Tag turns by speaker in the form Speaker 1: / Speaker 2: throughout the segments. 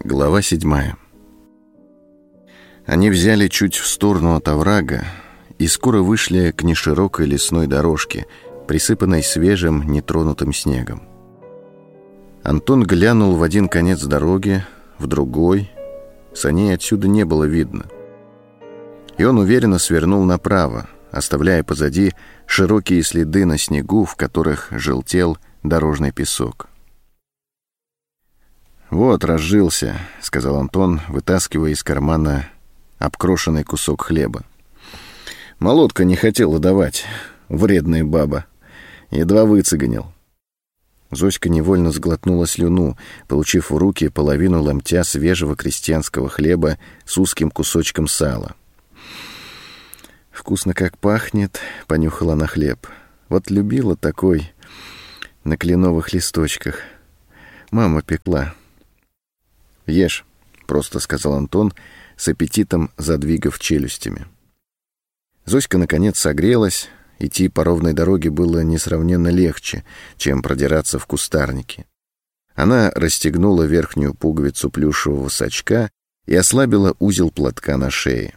Speaker 1: Глава 7. Они взяли чуть в сторону от оврага и скоро вышли к неширокой лесной дорожке, присыпанной свежим, нетронутым снегом. Антон глянул в один конец дороги, в другой. Саней отсюда не было видно. И он уверенно свернул направо, оставляя позади широкие следы на снегу, в которых желтел дорожный песок. «Вот, разжился», — сказал Антон, вытаскивая из кармана обкрошенный кусок хлеба. «Молотка не хотела давать, вредная баба. Едва выцеганил». Зоська невольно сглотнула слюну, получив в руки половину ломтя свежего крестьянского хлеба с узким кусочком сала. «Вкусно как пахнет», — понюхала она хлеб. «Вот любила такой на кленовых листочках. Мама пекла». «Ешь», — просто сказал Антон, с аппетитом задвигав челюстями. Зоська, наконец, согрелась. Идти по ровной дороге было несравненно легче, чем продираться в кустарнике. Она расстегнула верхнюю пуговицу плюшевого сачка и ослабила узел платка на шее.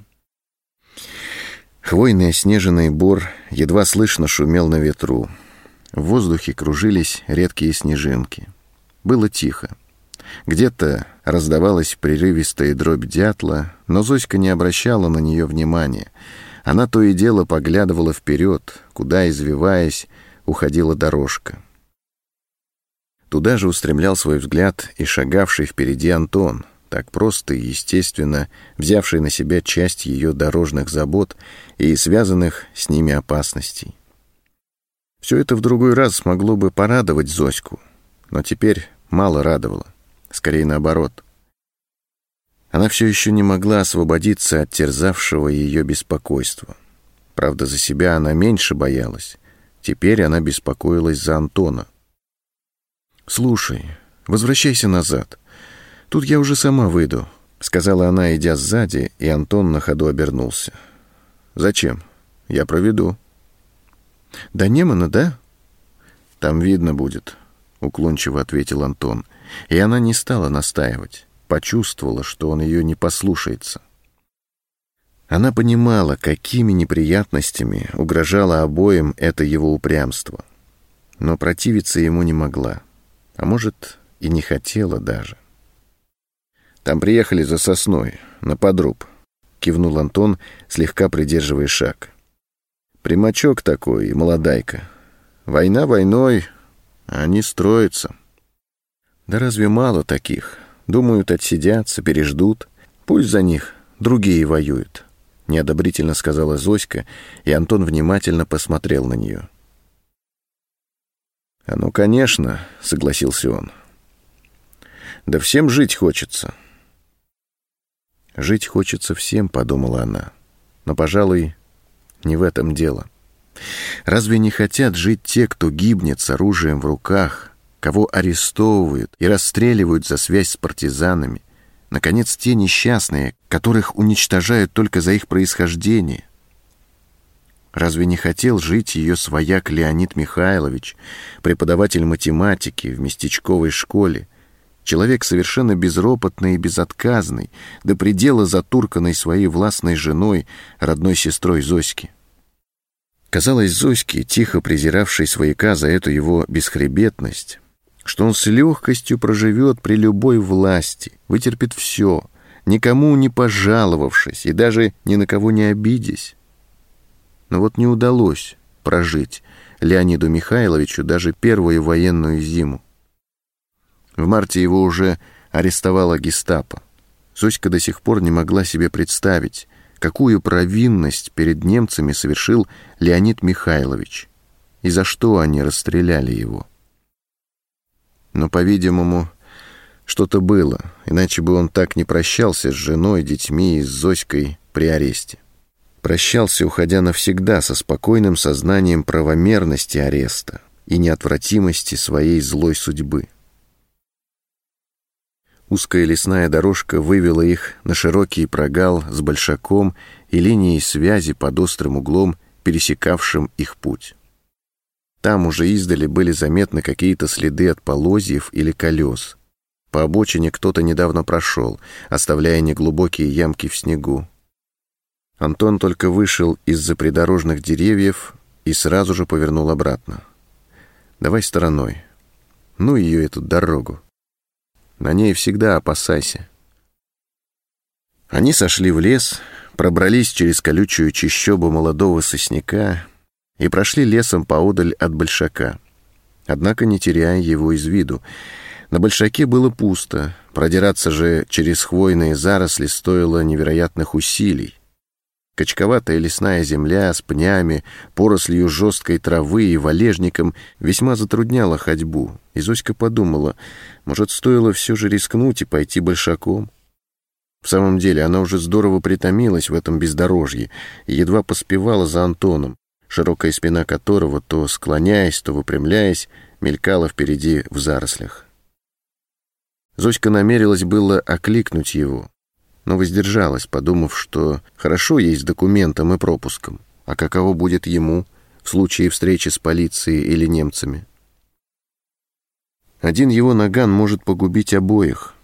Speaker 1: Хвойный оснеженный бор едва слышно шумел на ветру. В воздухе кружились редкие снежинки. Было тихо. Где-то раздавалась прерывистая дробь дятла, но Зоська не обращала на нее внимания. Она то и дело поглядывала вперед, куда, извиваясь, уходила дорожка. Туда же устремлял свой взгляд и шагавший впереди Антон, так просто и естественно взявший на себя часть ее дорожных забот и связанных с ними опасностей. Все это в другой раз могло бы порадовать Зоську, но теперь мало радовало, скорее наоборот. Она все еще не могла освободиться от терзавшего ее беспокойства. Правда, за себя она меньше боялась. Теперь она беспокоилась за Антона. «Слушай, возвращайся назад. Тут я уже сама выйду», — сказала она, идя сзади, и Антон на ходу обернулся. «Зачем? Я проведу». «До Немана, да?» «Там видно будет», — уклончиво ответил Антон, и она не стала настаивать. Почувствовала, что он ее не послушается. Она понимала, какими неприятностями угрожало обоим это его упрямство, но противиться ему не могла, а может, и не хотела даже. «Там приехали за сосной, на подруб», — кивнул Антон, слегка придерживая шаг. «Примачок такой и молодайка. Война войной, а они строятся». «Да разве мало таких? Думают, отсидятся, переждут. Пусть за них другие воюют», — неодобрительно сказала Зоська, и Антон внимательно посмотрел на нее. «А ну, конечно», — согласился он. «Да всем жить хочется». «Жить хочется всем», — подумала она. «Но, пожалуй, не в этом дело. Разве не хотят жить те, кто гибнет с оружием в руках, кого арестовывают и расстреливают за связь с партизанами, наконец, те несчастные, которых уничтожают только за их происхождение? Разве не хотел жить ее свояк Леонид Михайлович, преподаватель математики в местечковой школе, человек совершенно безропотный и безотказный, до предела затурканный своей властной женой, родной сестрой Зоськи? Казалось Зоське, тихо презиравшей свояка за эту его бесхребетность, что он с легкостью проживет при любой власти, вытерпит все, никому не пожаловавшись и даже ни на кого не обидясь. Но вот не удалось прожить Леониду Михайловичу даже первую военную зиму. В марте его уже арестовала гестапо. Зоська до сих пор не могла себе представить, какую провинность перед немцами совершил Леонид Михайлович и за что они расстреляли его. Но, по-видимому, что-то было, иначе бы он так не прощался с женой, детьми и с Зоськой при аресте. Прощался, уходя навсегда, со спокойным сознанием правомерности ареста и неотвратимости своей злой судьбы. Узкая лесная дорожка вывела их на широкий прогал с большаком и линией связи под острым углом, пересекавшим их путь. Там уже издали были заметны какие-то следы от полозьев или колес. По обочине кто-то недавно прошел, оставляя неглубокие ямки в снегу. Антон только вышел из-за придорожных деревьев и сразу же повернул обратно. «Давай стороной. Ну ее, эту дорогу. На ней всегда опасайся». Они сошли в лес, пробрались через колючую чащобу молодого сосняка и прошли лесом поодаль от большака, однако не теряя его из виду. На большаке было пусто, продираться же через хвойные заросли стоило невероятных усилий. Качковатая лесная земля с пнями, порослью жесткой травы и валежником весьма затрудняла ходьбу, и Зоська подумала, может, стоило все же рискнуть и пойти большаком. В самом деле, она уже здорово притомилась в этом бездорожье и едва поспевала за Антоном, широкая спина которого, то склоняясь, то выпрямляясь, мелькала впереди в зарослях. Зоська намерилась было окликнуть его, но воздержалась, подумав, что хорошо ей с документом и пропуском, а каково будет ему в случае встречи с полицией или немцами. Один его наган может погубить обоих.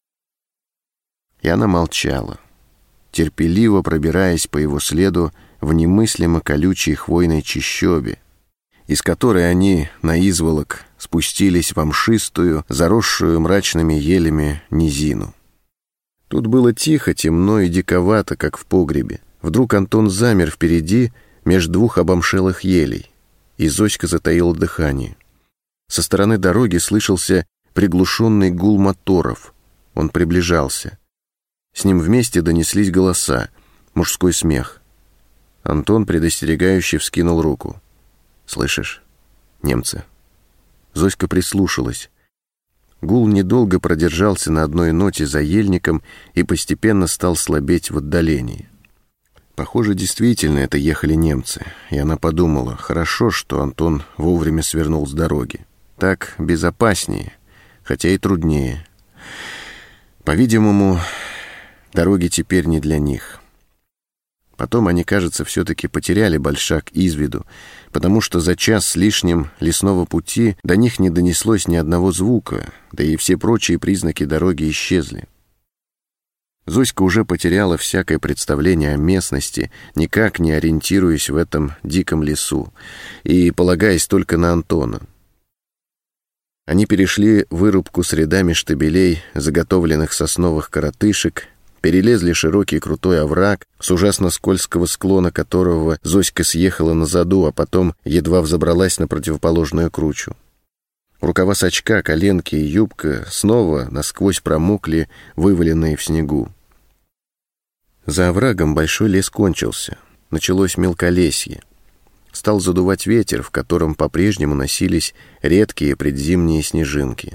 Speaker 1: И она молчала, терпеливо пробираясь по его следу в немыслимо колючей хвойной чащобе, из которой они наизволок спустились в мшистую, заросшую мрачными елями низину. Тут было тихо, темно и диковато, как в погребе. Вдруг Антон замер впереди, меж двух обомшелых елей, и Зоська затаила дыхание. Со стороны дороги слышался приглушенный гул моторов. Он приближался. С ним вместе донеслись голоса, мужской смех. Антон предостерегающе вскинул руку. «Слышишь? Немцы». Зоська прислушалась. Гул недолго продержался на одной ноте за ельником и постепенно стал слабеть в отдалении. Похоже, действительно это ехали немцы, и она подумала, хорошо, что Антон вовремя свернул с дороги. Так безопаснее, хотя и труднее. По-видимому, дороги теперь не для них. Потом они, кажется, все-таки потеряли большак из виду, потому что за час с лишним лесного пути до них не донеслось ни одного звука, да и все прочие признаки дороги исчезли. Зоська уже потеряла всякое представление о местности, никак не ориентируясь в этом диком лесу, и полагаясь только на Антона. Они перешли вырубку с рядами штабелей, заготовленных сосновых коротышек, перелезли широкий крутой овраг, с ужасно скользкого склона которого Зоська съехала на заду, а потом едва взобралась на противоположную кручу. Рукава сачка, коленки и юбка снова насквозь промокли, вываленные в снегу. За оврагом большой лес кончился, началось мелколесье. Стал задувать ветер, в котором по-прежнему носились редкие предзимние снежинки.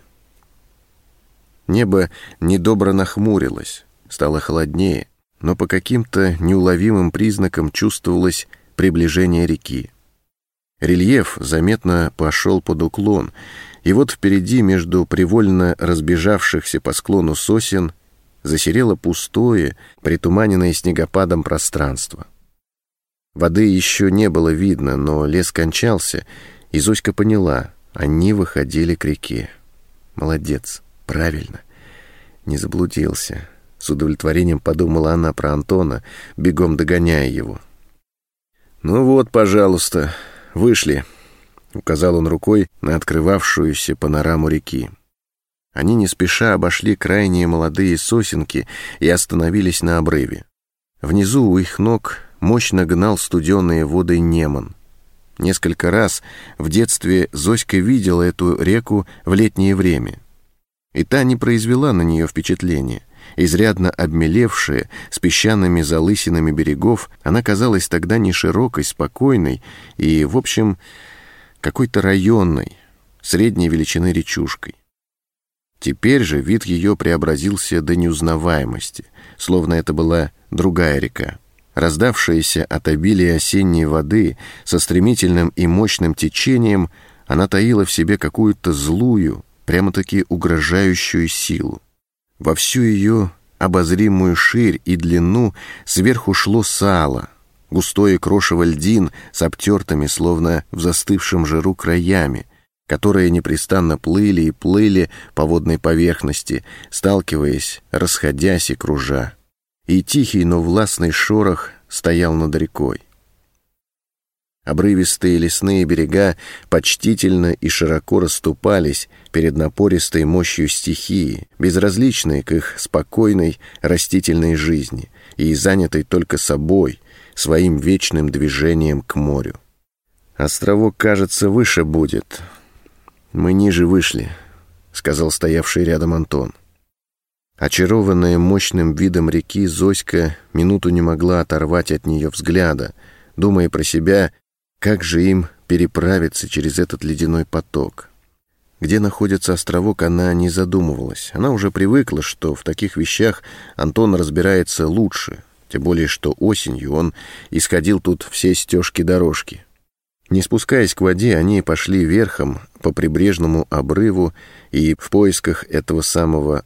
Speaker 1: Небо недобро нахмурилось. Стало холоднее, но по каким-то неуловимым признакам чувствовалось приближение реки. Рельеф заметно пошел под уклон, и вот впереди между привольно разбежавшихся по склону сосен засерело пустое, притуманенное снегопадом пространство. Воды еще не было видно, но лес кончался, и Зоська поняла, они выходили к реке. Молодец, правильно, не заблудился. С удовлетворением подумала она про Антона, бегом догоняя его. «Ну вот, пожалуйста, вышли», — указал он рукой на открывавшуюся панораму реки. Они не спеша обошли крайние молодые сосенки и остановились на обрыве. Внизу у их ног мощно гнал студеные воды Неман. Несколько раз в детстве Зоська видела эту реку в летнее время, и та не произвела на нее впечатления. Изрядно обмелевшая, с песчаными залысинами берегов, она казалась тогда не широкой, спокойной и, в общем, какой-то районной, средней величины речушкой. Теперь же вид ее преобразился до неузнаваемости, словно это была другая река. Раздавшаяся от обилия осенней воды со стремительным и мощным течением, она таила в себе какую-то злую, прямо-таки угрожающую силу. Во всю ее обозримую ширь и длину сверху шло сало, густое крошево льдин с обтертыми, словно в застывшем жиру, краями, которые непрестанно плыли и плыли по водной поверхности, сталкиваясь, расходясь и кружа. И тихий, но властный шорох стоял над рекой. Обрывистые лесные берега почтительно и широко расступались перед напористой мощью стихии, безразличной к их спокойной растительной жизни и занятой только собой, своим вечным движением к морю. «Островок, кажется, выше будет. Мы ниже вышли», — сказал стоявший рядом Антон. Очарованная мощным видом реки, Зоська минуту не могла оторвать от нее взгляда, думая про себя, как же им переправиться через этот ледяной поток. Где находится островок, она не задумывалась. Она уже привыкла, что в таких вещах Антон разбирается лучше, тем более что осенью он исходил тут все стежки-дорожки. Не спускаясь к воде, они пошли верхом по прибрежному обрыву и в поисках этого самого